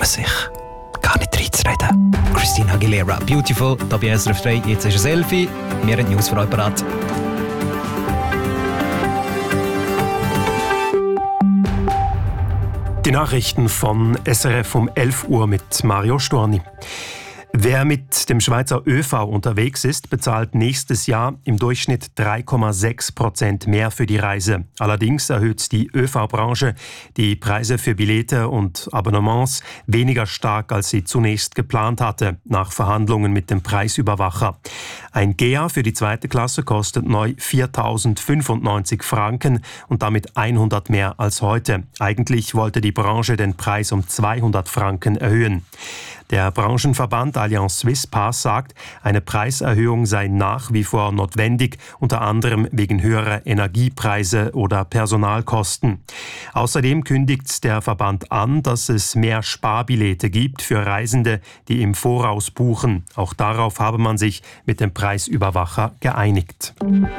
sich gar nicht reinzureden. Christina Aguilera, Beautiful, da bei SRF 3. Jetzt ist ein Selfie. Wir haben News für euch bereit. Die Nachrichten von SRF um 11 Uhr mit Mario Storni. Wer mit dem Schweizer ÖV unterwegs ist, bezahlt nächstes Jahr im Durchschnitt 3,6% mehr für die Reise. Allerdings erhöht die ÖV-Branche die Preise für Billette und Abonnements weniger stark, als sie zunächst geplant hatte, nach Verhandlungen mit dem Preisüberwacher. Ein GEA für die zweite Klasse kostet neu 4.095 Franken und damit 100 mehr als heute. Eigentlich wollte die Branche den Preis um 200 Franken erhöhen. Der Branchenverband Allianz Suisse Pass sagt, eine Preiserhöhung sei nach wie vor notwendig, unter anderem wegen höherer Energiepreise oder Personalkosten. Außerdem kündigt der Verband an, dass es mehr Sparbillette gibt für Reisende, die im Voraus buchen. Auch darauf habe man sich mit dem Preisüberwacher geeinigt.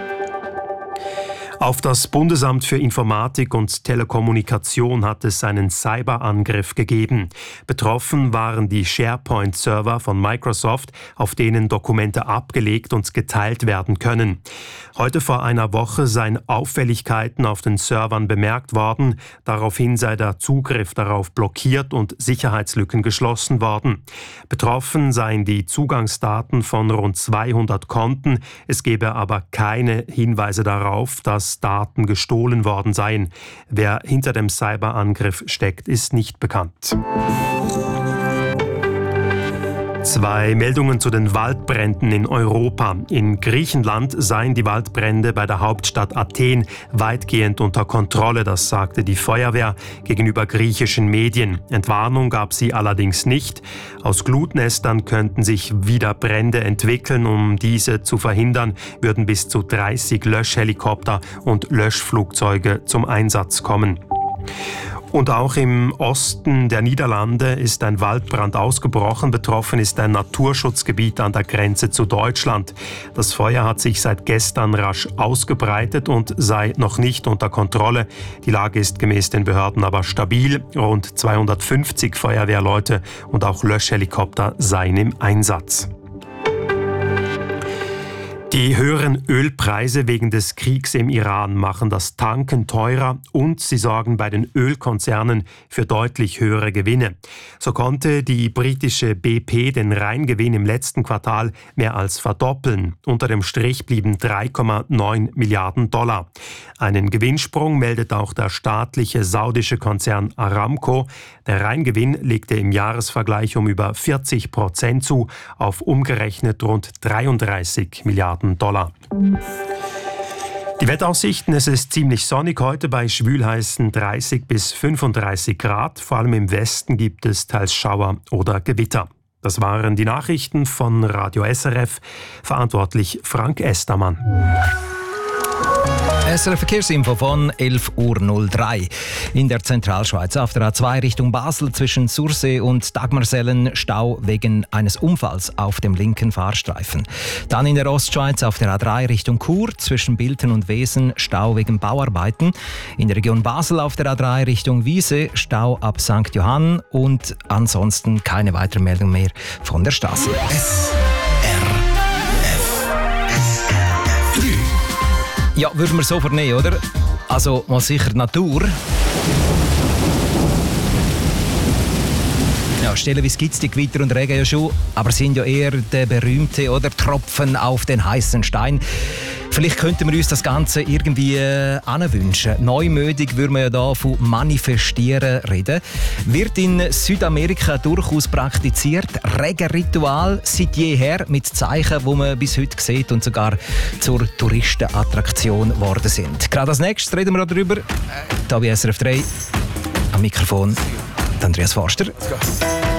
Auf das Bundesamt für Informatik und Telekommunikation hat es einen Cyberangriff gegeben. Betroffen waren die SharePoint-Server von Microsoft, auf denen Dokumente abgelegt und geteilt werden können. Heute vor einer Woche seien Auffälligkeiten auf den Servern bemerkt worden. Daraufhin sei der Zugriff darauf blockiert und Sicherheitslücken geschlossen worden. Betroffen seien die Zugangsdaten von rund 200 Konten. Es gebe aber keine Hinweise darauf, dass Daten gestohlen worden seien. Wer hinter dem Cyberangriff steckt, ist nicht bekannt. 2 Meldungen zu den Waldbränden in Europa. In Griechenland seien die Waldbrände bei der Hauptstadt Athen weitgehend unter Kontrolle, das sagte die Feuerwehr gegenüber griechischen Medien. Entwarnung gab sie allerdings nicht. Aus Glutnestern könnten sich wieder Brände entwickeln. Um diese zu verhindern, würden bis zu 30 Löschhelikopter und Löschflugzeuge zum Einsatz kommen. Und auch im Osten der Niederlande ist ein Waldbrand ausgebrochen. Betroffen ist ein Naturschutzgebiet an der Grenze zu Deutschland. Das Feuer hat sich seit gestern rasch ausgebreitet und sei noch nicht unter Kontrolle. Die Lage ist gemäß den Behörden aber stabil. Rund 250 Feuerwehrleute und auch Löschhelikopter seien im Einsatz. Die höheren Ölpreise wegen des Kriegs im Iran machen das Tanken teurer und sie sorgen bei den Ölkonzernen für deutlich höhere Gewinne. So konnte die britische BP den Reingewinn im letzten Quartal mehr als verdoppeln. Unter dem Strich blieben 3,9 Milliarden $. Einen Gewinnsprung meldet auch der staatliche saudische Konzern Aramco. Der Reingewinn legte im Jahresvergleich um über 40% zu, auf umgerechnet rund 33 Milliarden $. Die Wetteraussichten: Es ist ziemlich sonnig heute bei schwülheißen 30 bis 35 Grad. Vor allem im Westen gibt es teils Schauer oder Gewitter. Das waren die Nachrichten von Radio SRF. Verantwortlich Frank Estermann. SRF Verkehrsinfo von 11.03 Uhr. In der Zentralschweiz auf der A2 Richtung Basel zwischen Sursee und Dagmarsellen Stau wegen eines Unfalls auf dem linken Fahrstreifen. Dann in der Ostschweiz auf der A3 Richtung Chur zwischen Bilten und Wesen Stau wegen Bauarbeiten. In der Region Basel auf der A3 Richtung Wiese Stau ab St. Johann und ansonsten keine weitere Meldung mehr von der Straße. Ja, würden wir so vernehmen, oder? Also mal sicher Natur. Ja, stellenweise gibt es die Gewitter und Regen ja schon, aber sind ja eher der berühmte oder Tropfen auf den heißen Stein. Vielleicht könnten wir uns das Ganze irgendwie anwünschen. Neumödig würden wir ja da von Manifestieren reden. Wird in Südamerika durchaus praktiziert. Regenritual seit jeher mit Zeichen, die man bis heute sieht und sogar zur Touristenattraktion geworden sind. Gerade als nächstes reden wir darüber. Hier bei SRF 3 am Mikrofon Andreas Forster.